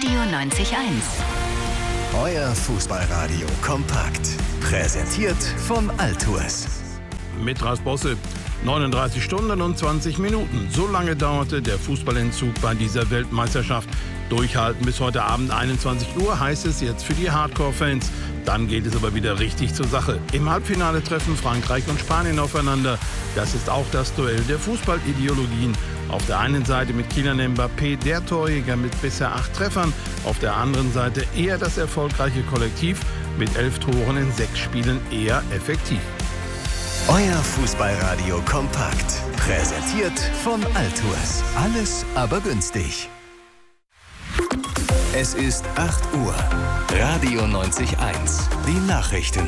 Radio 90.1. Euer Fußballradio kompakt. Präsentiert von Altours. Mit Ras Bosse. 39 Stunden und 20 Minuten. So lange dauerte der Fußballentzug bei dieser Weltmeisterschaft. Durchhalten bis heute Abend 21 Uhr heißt es jetzt für die Hardcore-Fans. Dann geht es aber wieder richtig zur Sache. Im Halbfinale treffen Frankreich und Spanien aufeinander. Das ist auch das Duell der Fußballideologien. Auf der einen Seite mit Kylian Mbappé, der Torjäger mit bisher 8 Treffern. Auf der anderen Seite eher das erfolgreiche Kollektiv mit 11 Toren in 6 Spielen eher effektiv. Euer Fußballradio kompakt. Präsentiert von Altours. Alles aber günstig. Es ist 8 Uhr. Radio 90.1. Die Nachrichten.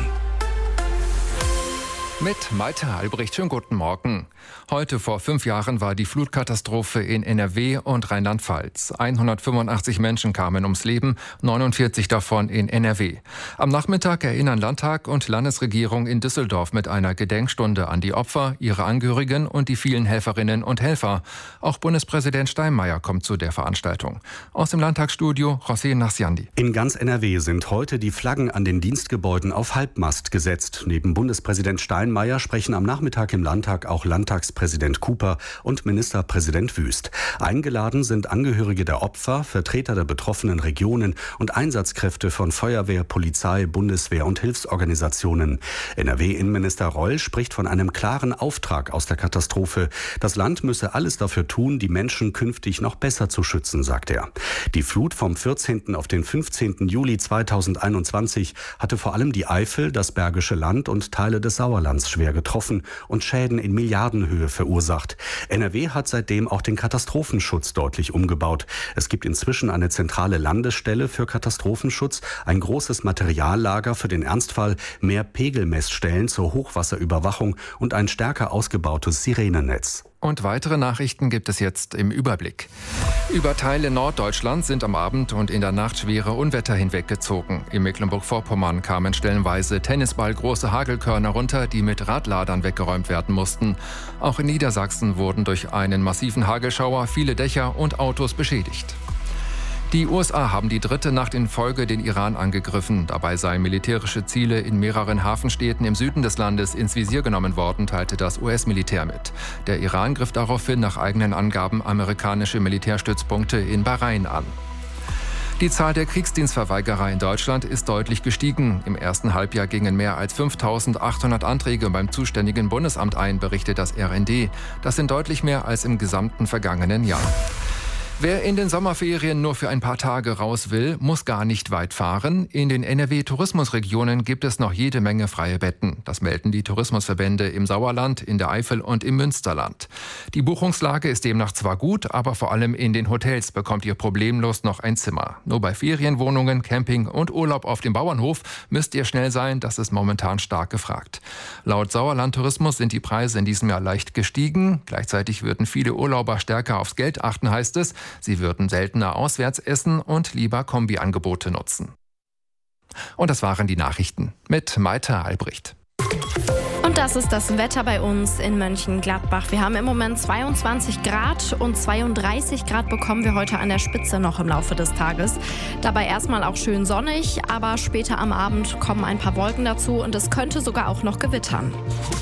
Mit Malte Albrecht, schönen guten Morgen. Heute vor 5 Jahren war die Flutkatastrophe in NRW und Rheinland-Pfalz. 185 Menschen kamen ums Leben, 49 davon in NRW. Am Nachmittag erinnern Landtag und Landesregierung in Düsseldorf mit einer Gedenkstunde an die Opfer, ihre Angehörigen und die vielen Helferinnen und Helfer. Auch Bundespräsident Steinmeier kommt zu der Veranstaltung. Aus dem Landtagsstudio José Nachsiandi. In ganz NRW sind heute die Flaggen an den Dienstgebäuden auf Halbmast gesetzt. Neben Bundespräsident Steinmeier sprechen am Nachmittag im Landtag auch Landtagspräsident Cooper und Ministerpräsident Wüst. Eingeladen sind Angehörige der Opfer, Vertreter der betroffenen Regionen und Einsatzkräfte von Feuerwehr, Polizei, Bundeswehr und Hilfsorganisationen. NRW-Innenminister Reul spricht von einem klaren Auftrag aus der Katastrophe. Das Land müsse alles dafür tun, die Menschen künftig noch besser zu schützen, sagt er. Die Flut vom 14. auf den 15. Juli 2021 hatte vor allem die Eifel, das Bergische Land und Teile des Sauerlands schwer getroffen und Schäden in Milliardenhöhe verursacht. NRW hat seitdem auch den Katastrophenschutz deutlich umgebaut. Es gibt inzwischen eine zentrale Landesstelle für Katastrophenschutz, ein großes Materiallager für den Ernstfall, mehr Pegelmessstellen zur Hochwasserüberwachung und ein stärker ausgebautes Sirenennetz. Und weitere Nachrichten gibt es jetzt im Überblick. Über Teile Norddeutschlands sind am Abend und in der Nacht schwere Unwetter hinweggezogen. In Mecklenburg-Vorpommern kamen stellenweise tennisballgroße Hagelkörner runter, die mit Radladern weggeräumt werden mussten. Auch in Niedersachsen wurden durch einen massiven Hagelschauer viele Dächer und Autos beschädigt. Die USA haben die 3. Nacht in Folge den Iran angegriffen. Dabei seien militärische Ziele in mehreren Hafenstädten im Süden des Landes ins Visier genommen worden, teilte das US-Militär mit. Der Iran griff daraufhin nach eigenen Angaben amerikanische Militärstützpunkte in Bahrain an. Die Zahl der Kriegsdienstverweigerer in Deutschland ist deutlich gestiegen. Im ersten Halbjahr gingen mehr als 5.800 Anträge beim zuständigen Bundesamt ein, berichtet das RND. Das sind deutlich mehr als im gesamten vergangenen Jahr. Wer in den Sommerferien nur für ein paar Tage raus will, muss gar nicht weit fahren. In den NRW-Tourismusregionen gibt es noch jede Menge freie Betten. Das melden die Tourismusverbände im Sauerland, in der Eifel und im Münsterland. Die Buchungslage ist demnach zwar gut, aber vor allem in den Hotels bekommt ihr problemlos noch ein Zimmer. Nur bei Ferienwohnungen, Camping und Urlaub auf dem Bauernhof müsst ihr schnell sein, das ist momentan stark gefragt. Laut Sauerland Tourismus sind die Preise in diesem Jahr leicht gestiegen. Gleichzeitig würden viele Urlauber stärker aufs Geld achten, heißt es. Sie würden seltener auswärts essen und lieber Kombiangebote nutzen. Und das waren die Nachrichten mit Malte Albrecht. Und das ist das Wetter bei uns in Mönchengladbach. Wir haben im Moment 22 Grad und 32 Grad bekommen wir heute an der Spitze noch im Laufe des Tages. Dabei erstmal auch schön sonnig, aber später am Abend kommen ein paar Wolken dazu und es könnte sogar auch noch gewittern.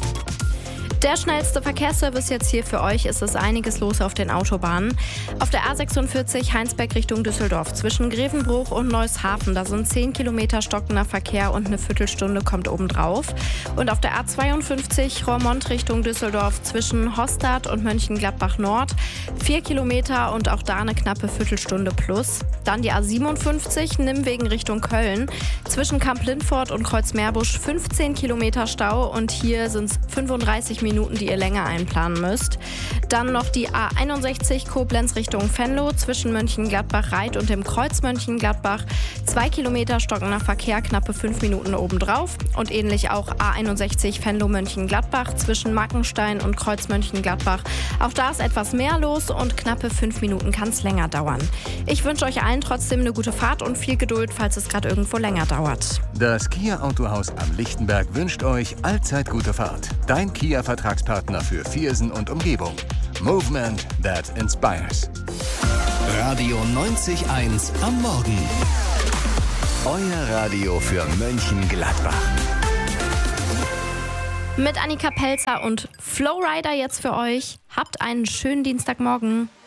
Der schnellste Verkehrsservice jetzt hier für euch. Es ist einiges los auf den Autobahnen. Auf der A46 Heinsberg Richtung Düsseldorf zwischen Grevenbruch und Neushafen. Da sind 10 Kilometer stockender Verkehr und eine Viertelstunde kommt obendrauf. Und auf der A52 Roermond Richtung Düsseldorf zwischen Hostad und Mönchengladbach Nord 4 Kilometer und auch da eine knappe Viertelstunde plus. Dann die A57 Nimwegen Richtung Köln zwischen Kamp-Lindfort und Kreuzmeerbusch 15 Kilometer Stau und hier sind es 35 Minuten, die ihr länger einplanen müsst. Dann noch die A61 Koblenz Richtung Venlo zwischen Mönchengladbach-Reit und dem Kreuz Mönchengladbach. 2 Kilometer stockender Verkehr, knappe 5 Minuten obendrauf. Und ähnlich auch A61 Venlo-Mönchengladbach zwischen Mackenstein und Kreuz Mönchengladbach. Auch da ist etwas mehr los und knappe 5 Minuten kann es länger dauern. Ich wünsche euch allen trotzdem eine gute Fahrt und viel Geduld, falls es gerade irgendwo länger dauert. Das Kia Autohaus am Lichtenberg wünscht euch allzeit gute Fahrt. Dein Kia-Vertragspartner für Viersen und Umgebung. Movement that inspires. Radio 90.1 am Morgen. Euer Radio für Mönchengladbach. Mit Annika Pelzer und Flowrider jetzt für euch. Habt einen schönen Dienstagmorgen.